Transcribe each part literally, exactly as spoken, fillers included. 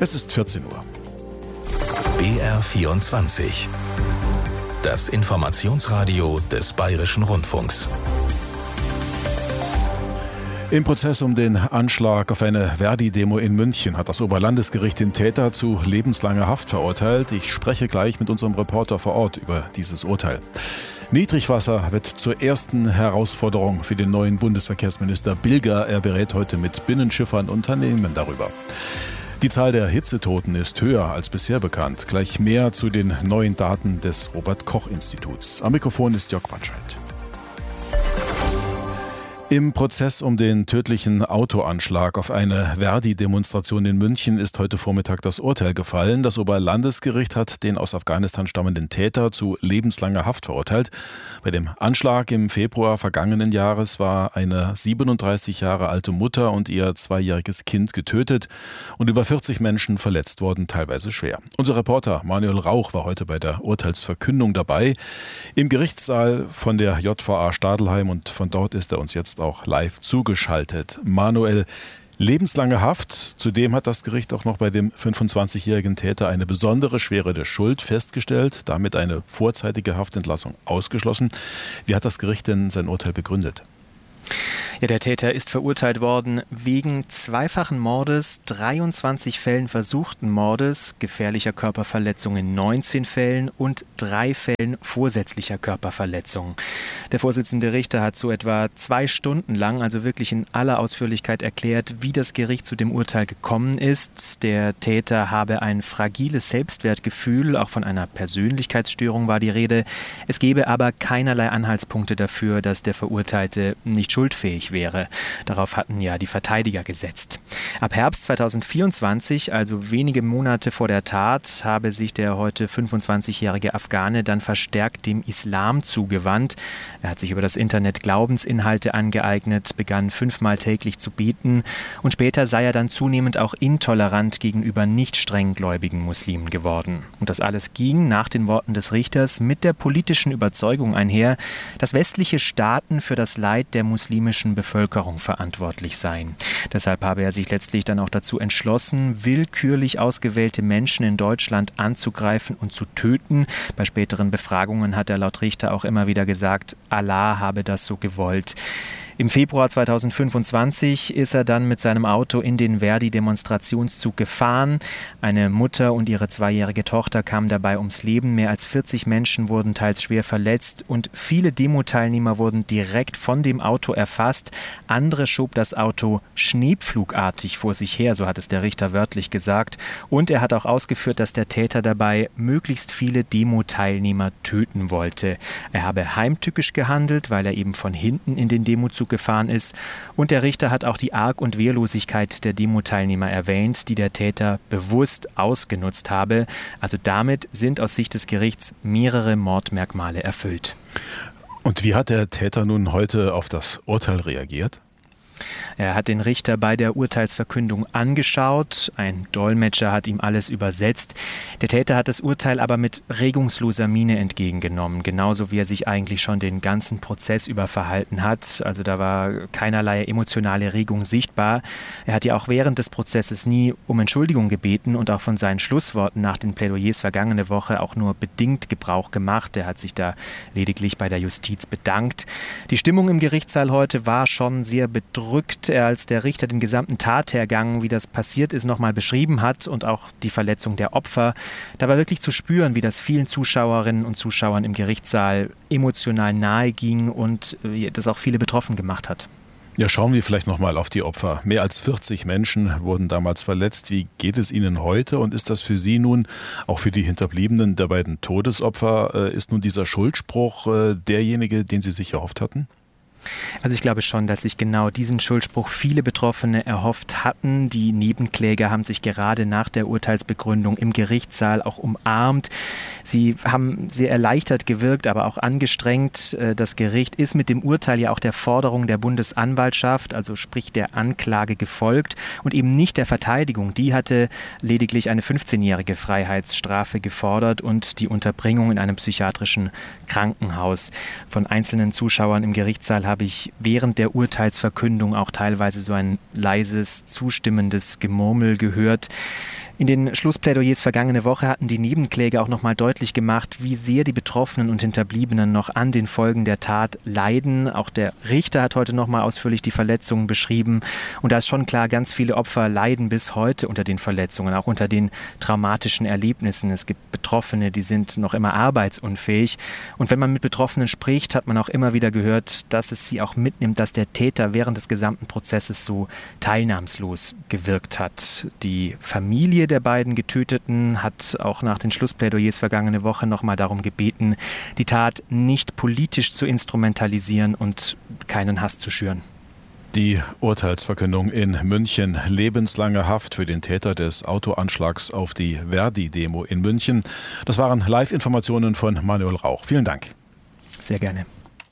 Es ist vierzehn Uhr. B R vierundzwanzig. Das Informationsradio des Bayerischen Rundfunks. Im Prozess um den Anschlag auf eine Verdi-Demo in München hat das Oberlandesgericht den Täter zu lebenslanger Haft verurteilt. Ich spreche gleich mit unserem Reporter vor Ort über dieses Urteil. Niedrigwasser wird zur ersten Herausforderung für den neuen Bundesverkehrsminister Bilger. Er berät heute mit Binnenschiffern und Unternehmen darüber. Die Zahl der Hitzetoten ist höher als bisher bekannt. Gleich mehr zu den neuen Daten des Robert-Koch-Instituts. Am Mikrofon ist Jörg Watscheid. Im Prozess um den tödlichen Autoanschlag auf eine Verdi-Demonstration in München ist heute Vormittag das Urteil gefallen. Das Oberlandesgericht hat den aus Afghanistan stammenden Täter zu lebenslanger Haft verurteilt. Bei dem Anschlag im Februar vergangenen Jahres war eine siebenunddreißig Jahre alte Mutter und ihr zweijähriges Kind getötet und über vierzig Menschen verletzt worden, teilweise schwer. Unser Reporter Manuel Rauch war heute bei der Urteilsverkündung dabei. Im Gerichtssaal von der J V A Stadelheim, und von dort ist er uns jetzt auch live zugeschaltet. Manuel, lebenslange Haft. Zudem hat das Gericht auch noch bei dem fünfundzwanzigjährigen Täter eine besondere Schwere der Schuld festgestellt, damit eine vorzeitige Haftentlassung ausgeschlossen. Wie hat das Gericht denn sein Urteil begründet? Ja, der Täter ist verurteilt worden wegen zweifachen Mordes, dreiundzwanzig Fällen versuchten Mordes, gefährlicher Körperverletzung in neunzehn Fällen und drei Fällen vorsätzlicher Körperverletzung. Der Vorsitzende Richter hat so etwa zwei Stunden lang, also wirklich in aller Ausführlichkeit erklärt, wie das Gericht zu dem Urteil gekommen ist. Der Täter habe ein fragiles Selbstwertgefühl, auch von einer Persönlichkeitsstörung war die Rede. Es gebe aber keinerlei Anhaltspunkte dafür, dass der Verurteilte nicht schuldfähig wäre. Darauf hatten ja die Verteidiger gesetzt. Ab Herbst zweitausendvierundzwanzig, also wenige Monate vor der Tat, habe sich der heute fünfundzwanzigjährige Afghane dann verstärkt dem Islam zugewandt. Er hat sich über das Internet Glaubensinhalte angeeignet, begann fünfmal täglich zu beten und später sei er dann zunehmend auch intolerant gegenüber nicht strenggläubigen Muslimen geworden. Und das alles ging nach den Worten des Richters mit der politischen Überzeugung einher, dass westliche Staaten für das Leid der muslimischen Bevölkerung verantwortlich seien. Deshalb habe er sich letztlich dann auch dazu entschlossen, willkürlich ausgewählte Menschen in Deutschland anzugreifen und zu töten. Bei späteren Befragungen hat er laut Richter auch immer wieder gesagt, Allah habe das so gewollt. Im Februar zweitausendfünfundzwanzig ist er dann mit seinem Auto in den Verdi-Demonstrationszug gefahren. Eine Mutter und ihre zweijährige Tochter kamen dabei ums Leben. Mehr als vierzig Menschen wurden teils schwer verletzt und viele Demo-Teilnehmer wurden direkt von dem Auto erfasst. Andere schob das Auto schneepflugartig vor sich her, so hat es der Richter wörtlich gesagt. Und er hat auch ausgeführt, dass der Täter dabei möglichst viele Demo-Teilnehmer töten wollte. Er habe heimtückisch gehandelt, weil er eben von hinten in den Demozug gefahren ist. Und der Richter hat auch die Arg- und Wehrlosigkeit der Demo-Teilnehmer erwähnt, die der Täter bewusst ausgenutzt habe. Also damit sind aus Sicht des Gerichts mehrere Mordmerkmale erfüllt. Und wie hat der Täter nun heute auf das Urteil reagiert? Er hat den Richter bei der Urteilsverkündung angeschaut. Ein Dolmetscher hat ihm alles übersetzt. Der Täter hat das Urteil aber mit regungsloser Miene entgegengenommen, genauso wie er sich eigentlich schon den ganzen Prozess über verhalten hat. Also da war keinerlei emotionale Regung sichtbar. Er hat ja auch während des Prozesses nie um Entschuldigung gebeten und auch von seinen Schlussworten nach den Plädoyers vergangene Woche auch nur bedingt Gebrauch gemacht. Er hat sich da lediglich bei der Justiz bedankt. Die Stimmung im Gerichtssaal heute war schon sehr bedrückt. Er, als der Richter den gesamten Tathergang, wie das passiert ist, nochmal beschrieben hat und auch die Verletzung der Opfer. Da war wirklich zu spüren, wie das vielen Zuschauerinnen und Zuschauern im Gerichtssaal emotional nahe ging und das auch viele betroffen gemacht hat. Ja, schauen wir vielleicht nochmal auf die Opfer. Mehr als vierzig Menschen wurden damals verletzt. Wie geht es Ihnen heute und ist das für Sie nun, auch für die Hinterbliebenen der beiden Todesopfer, ist nun dieser Schuldspruch derjenige, den Sie sich erhofft hatten? Also ich glaube schon, dass sich genau diesen Schuldspruch viele Betroffene erhofft hatten. Die Nebenkläger haben sich gerade nach der Urteilsbegründung im Gerichtssaal auch umarmt. Sie haben sehr erleichtert gewirkt, aber auch angestrengt. Das Gericht ist mit dem Urteil ja auch der Forderung der Bundesanwaltschaft, also sprich der Anklage, gefolgt und eben nicht der Verteidigung. Die hatte lediglich eine fünfzehnjährige Freiheitsstrafe gefordert und die Unterbringung in einem psychiatrischen Krankenhaus. Von einzelnen Zuschauern im Gerichtssaal habe ich während der Urteilsverkündung auch teilweise so ein leises, zustimmendes Gemurmel gehört. In den Schlussplädoyers vergangene Woche hatten die Nebenkläger auch noch mal deutlich gemacht, wie sehr die Betroffenen und Hinterbliebenen noch an den Folgen der Tat leiden. Auch der Richter hat heute noch mal ausführlich die Verletzungen beschrieben. Und da ist schon klar, ganz viele Opfer leiden bis heute unter den Verletzungen, auch unter den traumatischen Erlebnissen. Es gibt Betroffene, die sind noch immer arbeitsunfähig. Und wenn man mit Betroffenen spricht, hat man auch immer wieder gehört, dass es sie auch mitnimmt, dass der Täter während des gesamten Prozesses so teilnahmslos gewirkt hat. Die Familie der beiden Getöteten hat auch nach den Schlussplädoyers vergangene Woche noch mal darum gebeten, die Tat nicht politisch zu instrumentalisieren und keinen Hass zu schüren. Die Urteilsverkündung in München. Lebenslange Haft für den Täter des Autoanschlags auf die Verdi-Demo in München. Das waren Live-Informationen von Manuel Rauch. Vielen Dank. Sehr gerne.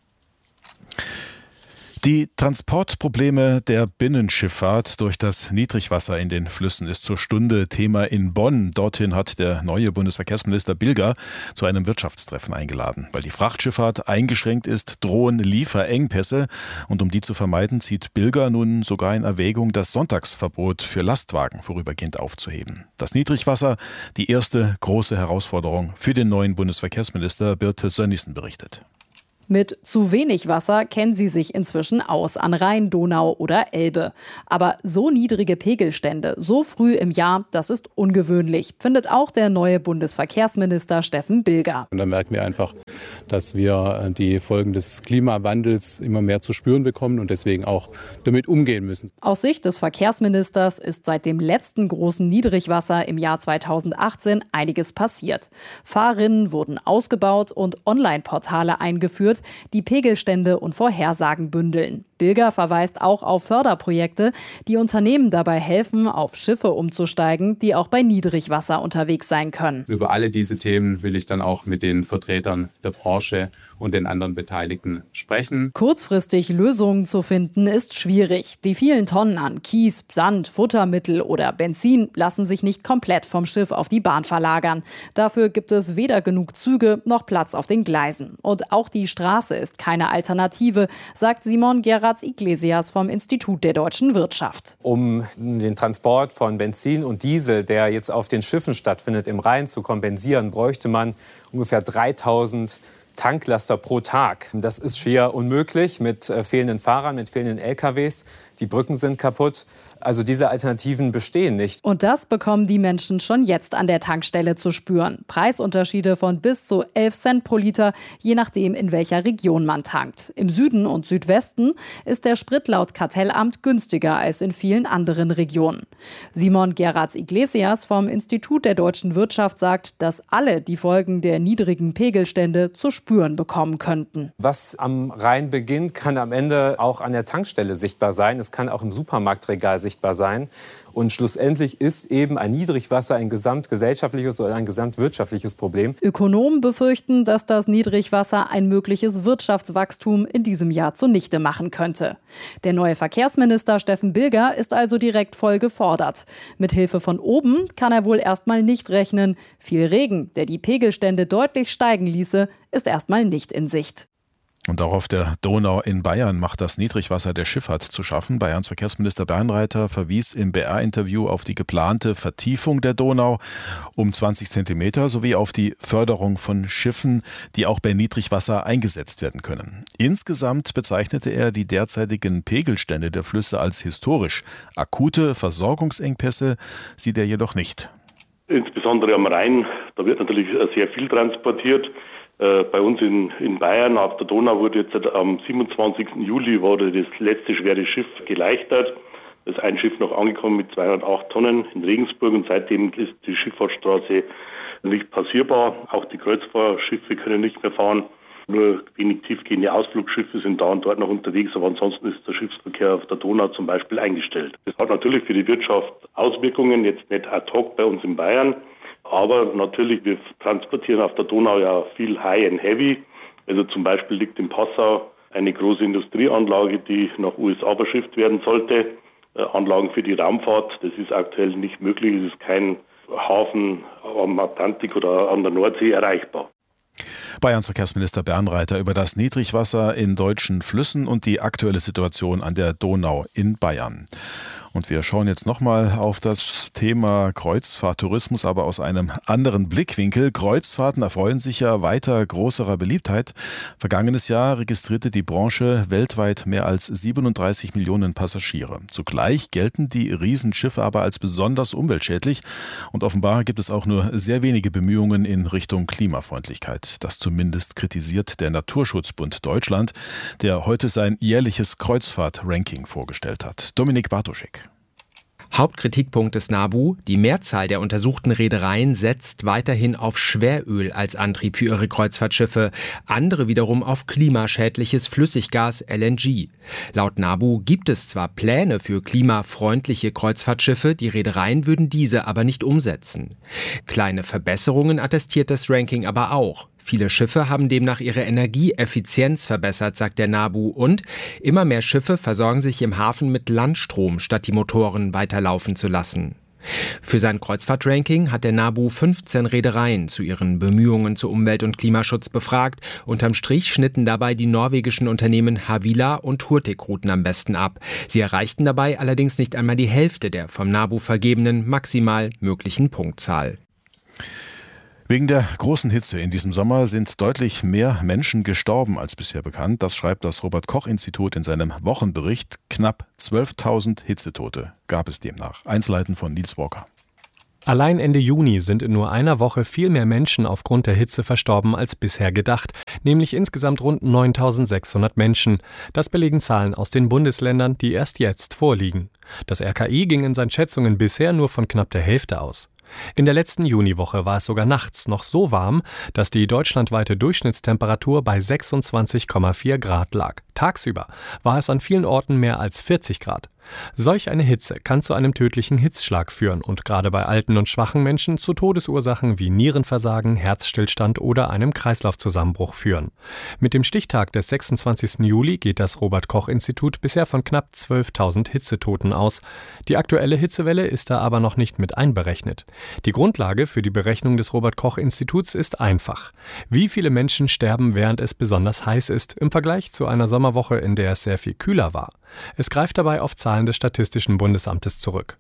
Die Transportprobleme der Binnenschifffahrt durch das Niedrigwasser in den Flüssen ist zur Stunde Thema in Bonn. Dorthin hat der neue Bundesverkehrsminister Bilger zu einem Wirtschaftstreffen eingeladen. Weil die Frachtschifffahrt eingeschränkt ist, drohen Lieferengpässe. Und um die zu vermeiden, zieht Bilger nun sogar in Erwägung, das Sonntagsverbot für Lastwagen vorübergehend aufzuheben. Das Niedrigwasser, die erste große Herausforderung für den neuen Bundesverkehrsminister. Birte Sönnigsen berichtet. Mit zu wenig Wasser kennen sie sich inzwischen aus an Rhein, Donau oder Elbe. Aber so niedrige Pegelstände so früh im Jahr, das ist ungewöhnlich, findet auch der neue Bundesverkehrsminister Steffen Bilger. Und da merken wir einfach, dass wir die Folgen des Klimawandels immer mehr zu spüren bekommen und deswegen auch damit umgehen müssen. Aus Sicht des Verkehrsministers ist seit dem letzten großen Niedrigwasser im Jahr zweitausendachtzehn einiges passiert. Fahrrinnen wurden ausgebaut und Online-Portale eingeführt, die Pegelstände und Vorhersagen bündeln. Bilger verweist auch auf Förderprojekte, die Unternehmen dabei helfen, auf Schiffe umzusteigen, die auch bei Niedrigwasser unterwegs sein können. Über alle diese Themen will ich dann auch mit den Vertretern der Branche und den anderen Beteiligten sprechen. Kurzfristig Lösungen zu finden, ist schwierig. Die vielen Tonnen an Kies, Sand, Futtermittel oder Benzin lassen sich nicht komplett vom Schiff auf die Bahn verlagern. Dafür gibt es weder genug Züge noch Platz auf den Gleisen. Und auch die Straße ist keine Alternative, sagt Simon Gerrats-Iglesias vom Institut der deutschen Wirtschaft. Um den Transport von Benzin und Diesel, der jetzt auf den Schiffen stattfindet, im Rhein zu kompensieren, bräuchte man ungefähr dreitausend Tanklaster pro Tag. Das ist schier unmöglich mit äh, fehlenden Fahrern, mit fehlenden L K Ws. Die Brücken sind kaputt. Also diese Alternativen bestehen nicht. Und das bekommen die Menschen schon jetzt an der Tankstelle zu spüren. Preisunterschiede von bis zu elf Cent pro Liter, je nachdem, in welcher Region man tankt. Im Süden und Südwesten ist der Sprit laut Kartellamt günstiger als in vielen anderen Regionen. Simon Gerrats-Iglesias vom Institut der deutschen Wirtschaft sagt, dass alle die Folgen der niedrigen Pegelstände zu spüren bekommen könnten. Was am Rhein beginnt, kann am Ende auch an der Tankstelle sichtbar sein. Es kann auch im Supermarktregal sichtbar sein. Und schlussendlich ist eben ein Niedrigwasser ein gesamtgesellschaftliches oder ein gesamtwirtschaftliches Problem. Ökonomen befürchten, dass das Niedrigwasser ein mögliches Wirtschaftswachstum in diesem Jahr zunichte machen könnte. Der neue Verkehrsminister Steffen Bilger ist also direkt voll gefordert. Mit Hilfe von oben kann er wohl erstmal nicht rechnen. Viel Regen, der die Pegelstände deutlich steigen ließe, ist erstmal nicht in Sicht. Und auch auf der Donau in Bayern macht das Niedrigwasser der Schifffahrt zu schaffen. Bayerns Verkehrsminister Bernreiter verwies im B R-Interview auf die geplante Vertiefung der Donau um zwanzig Zentimeter sowie auf die Förderung von Schiffen, die auch bei Niedrigwasser eingesetzt werden können. Insgesamt bezeichnete er die derzeitigen Pegelstände der Flüsse als historisch. Akute Versorgungsengpässe sieht er jedoch nicht. Insbesondere am Rhein, da wird natürlich sehr viel transportiert. Bei uns in, in Bayern auf der Donau wurde jetzt am siebenundzwanzigsten Juli wurde das letzte schwere Schiff geleichtert. Da ist ein Schiff noch angekommen mit zweihundertacht Tonnen in Regensburg und seitdem ist die Schifffahrtsstraße nicht passierbar. Auch die Kreuzfahrtschiffe können nicht mehr fahren. Nur wenig tiefgehende Ausflugsschiffe sind da und dort noch unterwegs, aber ansonsten ist der Schiffsverkehr auf der Donau zum Beispiel eingestellt. Das hat natürlich für die Wirtschaft Auswirkungen, jetzt nicht ad hoc bei uns in Bayern. Aber natürlich, wir transportieren auf der Donau ja viel High and Heavy. Also zum Beispiel liegt in Passau eine große Industrieanlage, die nach U S A verschifft werden sollte. Äh, Anlagen für die Raumfahrt, das ist aktuell nicht möglich. Es ist kein Hafen am Atlantik oder an der Nordsee erreichbar. Bayerns Verkehrsminister Bernreiter über das Niedrigwasser in deutschen Flüssen und die aktuelle Situation an der Donau in Bayern. Und wir schauen jetzt nochmal auf das Thema Kreuzfahrttourismus, aber aus einem anderen Blickwinkel. Kreuzfahrten erfreuen sich ja weiter großer Beliebtheit. Vergangenes Jahr registrierte die Branche weltweit mehr als siebenunddreißig Millionen Passagiere. Zugleich gelten die Riesenschiffe aber als besonders umweltschädlich. Und offenbar gibt es auch nur sehr wenige Bemühungen in Richtung Klimafreundlichkeit. Das zumindest kritisiert der Naturschutzbund Deutschland, der heute sein jährliches Kreuzfahrt-Ranking vorgestellt hat. Dominik Bartoschek. Hauptkritikpunkt des NABU: Die Mehrzahl der untersuchten Reedereien setzt weiterhin auf Schweröl als Antrieb für ihre Kreuzfahrtschiffe, andere wiederum auf klimaschädliches Flüssiggas L N G. Laut NABU gibt es zwar Pläne für klimafreundliche Kreuzfahrtschiffe, die Reedereien würden diese aber nicht umsetzen. Kleine Verbesserungen attestiert das Ranking aber auch. Viele Schiffe haben demnach ihre Energieeffizienz verbessert, sagt der NABU, und immer mehr Schiffe versorgen sich im Hafen mit Landstrom, statt die Motoren weiterlaufen zu lassen. Für sein Kreuzfahrtranking hat der NABU fünfzehn Reedereien zu ihren Bemühungen zu Umwelt- und Klimaschutz befragt. Unterm Strich schnitten dabei die norwegischen Unternehmen Havila und Hurtigruten am besten ab. Sie erreichten dabei allerdings nicht einmal die Hälfte der vom NABU vergebenen maximal möglichen Punktzahl. Wegen der großen Hitze in diesem Sommer sind deutlich mehr Menschen gestorben als bisher bekannt. Das schreibt das Robert-Koch-Institut in seinem Wochenbericht. Knapp zwölftausend Hitzetote gab es demnach. Einzelheiten von Nils Walker. Allein Ende Juni sind in nur einer Woche viel mehr Menschen aufgrund der Hitze verstorben als bisher gedacht, nämlich insgesamt rund neuntausendsechshundert Menschen. Das belegen Zahlen aus den Bundesländern, die erst jetzt vorliegen. Das R K I ging in seinen Schätzungen bisher nur von knapp der Hälfte aus. In der letzten Juniwoche war es sogar nachts noch so warm, dass die deutschlandweite Durchschnittstemperatur bei sechsundzwanzig Komma vier Grad lag. Tagsüber war es an vielen Orten mehr als vierzig Grad. Solch eine Hitze kann zu einem tödlichen Hitzschlag führen und gerade bei alten und schwachen Menschen zu Todesursachen wie Nierenversagen, Herzstillstand oder einem Kreislaufzusammenbruch führen. Mit dem Stichtag des sechsundzwanzigsten Juli geht das Robert-Koch-Institut bisher von knapp zwölftausend Hitzetoten aus. Die aktuelle Hitzewelle ist da aber noch nicht mit einberechnet. Die Grundlage für die Berechnung des Robert-Koch-Instituts ist einfach. Wie viele Menschen sterben, während es besonders heiß ist, im Vergleich zu einer Sommerwoche, in der es sehr viel kühler war? Es greift dabei auf Zahlen des Statistischen Bundesamtes zurück.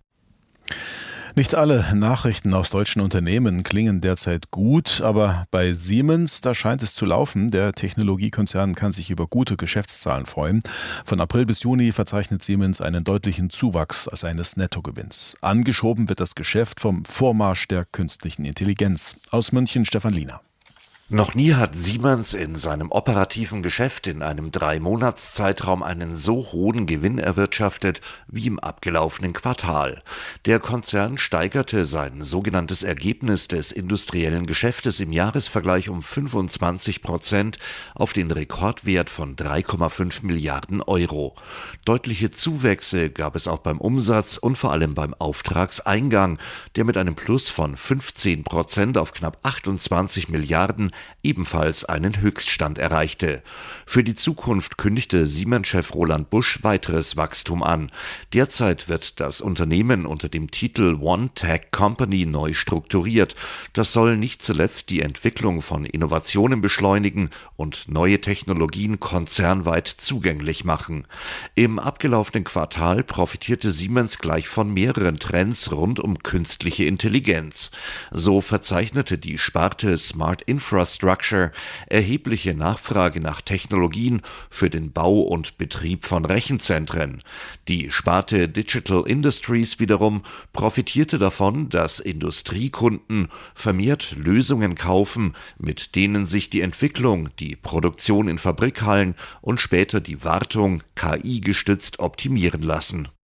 Nicht alle Nachrichten aus deutschen Unternehmen klingen derzeit gut, aber bei Siemens, da scheint es zu laufen. Der Technologiekonzern kann sich über gute Geschäftszahlen freuen. Von April bis Juni verzeichnet Siemens einen deutlichen Zuwachs seines Nettogewinns. Angeschoben wird das Geschäft vom Vormarsch der künstlichen Intelligenz. Aus München Stefan Liener. Noch nie hat Siemens in seinem operativen Geschäft in einem Drei-Monats-Zeitraum einen so hohen Gewinn erwirtschaftet wie im abgelaufenen Quartal. Der Konzern steigerte sein sogenanntes Ergebnis des industriellen Geschäftes im Jahresvergleich um fünfundzwanzig Prozent auf den Rekordwert von drei Komma fünf Milliarden Euro. Deutliche Zuwächse gab es auch beim Umsatz und vor allem beim Auftragseingang, der mit einem Plus von fünfzehn Prozent auf knapp achtundzwanzig Milliarden ebenfalls einen Höchststand erreichte. Für die Zukunft kündigte Siemens-Chef Roland Busch weiteres Wachstum an. Derzeit wird das Unternehmen unter dem Titel One Tech Company neu strukturiert. Das soll nicht zuletzt die Entwicklung von Innovationen beschleunigen und neue Technologien konzernweit zugänglich machen. Im abgelaufenen Quartal profitierte Siemens gleich von mehreren Trends rund um künstliche Intelligenz. So verzeichnete die Sparte Smart Infrastructure erhebliche Nachfrage nach Technologien für den Bau und Betrieb von Rechenzentren. Die Sparte Digital Industries wiederum profitierte davon, dass Industriekunden vermehrt Lösungen kaufen, mit denen sich die Entwicklung, die Produktion in Fabrikhallen und später die Wartung K I-gestützt optimieren lassen.